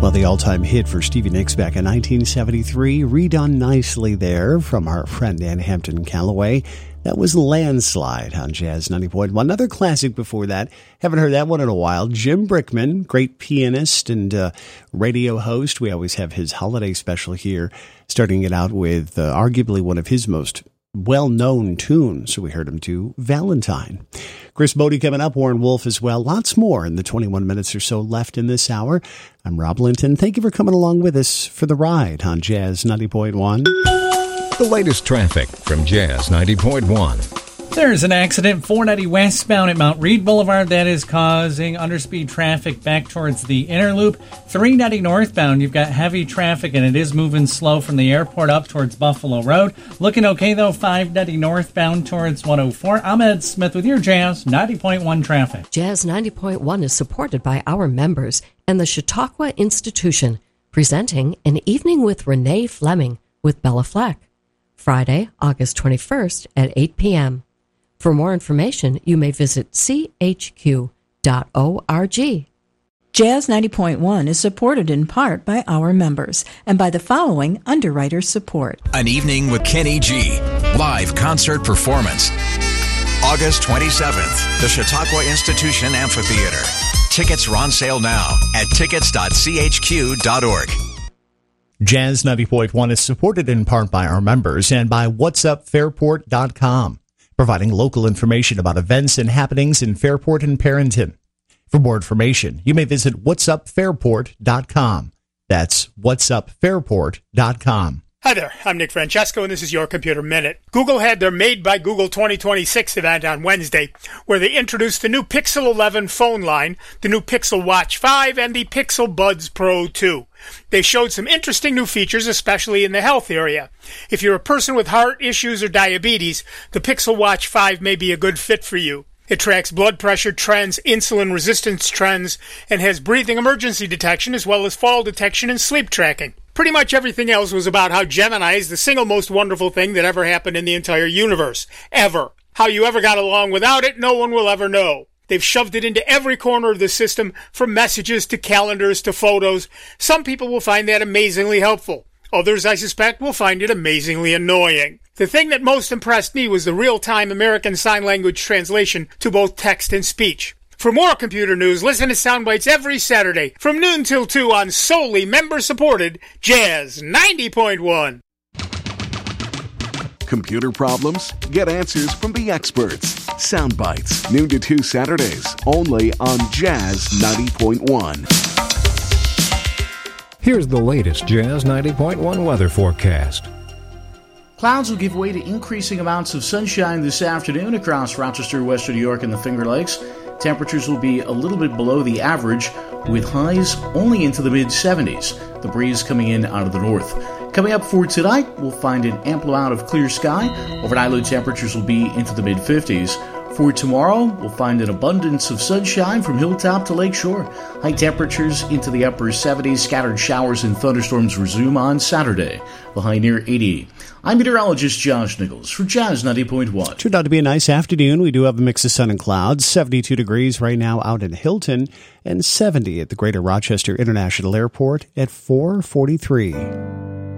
Well, the all-time hit for Stevie Nicks back in 1973, redone nicely there from our friend Ann Hampton Calloway. That was Landslide on Jazz 90.1. Another classic before that. Haven't heard that one in a while. Jim Brickman, great pianist and radio host. We always have his holiday special here, starting it out with arguably one of his most well-known tunes. So we heard him do Valentine. Chris Bodie coming up, Warren Wolf as well. Lots more in the 21 minutes or so left in this hour. I'm Rob Linton. Thank you for coming along with us for the ride on Jazz 90.1. The latest traffic from Jazz 90.1. There's an accident 490 westbound at Mount Read Boulevard that is causing underspeed traffic back towards the inner loop. 390 northbound, you've got heavy traffic and it is moving slow from the airport up towards Buffalo Road. Looking okay though, 590 northbound towards 104. I'm Ed Smith with your Jazz 90.1 traffic. Jazz 90.1 is supported by our members and the Chautauqua Institution, presenting An Evening with Renee Fleming with Bella Fleck, Friday, August 21st at 8 p.m. For more information, you may visit chq.org. Jazz 90.1 is supported in part by our members and by the following underwriter support. An Evening with Kenny G. Live concert performance. August 27th, the Chautauqua Institution Amphitheater. Tickets are on sale now at tickets.chq.org. Jazz 90.1 is supported in part by our members and by whatsupfairport.com, providing local information about events and happenings in Fairport and Perrington. For more information, you may visit whatsupfairport.com. That's whatsupfairport.com. Hi there, I'm Nick Francesco, and this is your Computer Minute. Google had their Made by Google 2026 event on Wednesday, where they introduced the new Pixel 11 phone line, the new Pixel Watch 5, and the Pixel Buds Pro 2. They showed some interesting new features, especially in the health area. If you're a person with heart issues or diabetes, the Pixel Watch 5 may be a good fit for you. It tracks blood pressure trends, insulin resistance trends, and has breathing emergency detection as well as fall detection and sleep tracking. Pretty much everything else was about how Gemini is the single most wonderful thing that ever happened in the entire universe. Ever. How you ever got along without it, no one will ever know. They've shoved it into every corner of the system, from messages to calendars to photos. Some people will find that amazingly helpful. Others, I suspect, will find it amazingly annoying. The thing that most impressed me was the real-time American Sign Language translation to both text and speech. For more computer news, listen to Soundbites every Saturday from noon till 2 on solely member-supported Jazz 90.1. Computer problems? Get answers from the experts. Soundbites, noon to 2 Saturdays, only on Jazz 90.1. Here's the latest Jazz 90.1 weather forecast. Clouds will give way to increasing amounts of sunshine this afternoon across Rochester, Western New York, and the Finger Lakes. Temperatures will be a little bit below the average, with highs only into the mid-70s. The breeze coming in out of the north. Coming up for tonight, we'll find an ample amount of clear sky. Overnight low temperatures will be into the mid-50s. For tomorrow, we'll find an abundance of sunshine from hilltop to lakeshore. High temperatures into the upper 70s. Scattered showers and thunderstorms resume on Saturday. The high near 80. I'm meteorologist Josh Nichols for Jazz 90.1. Turned out to be a nice afternoon. We do have a mix of sun and clouds. 72 degrees right now out in Hilton and 70 at the Greater Rochester International Airport at 4:43.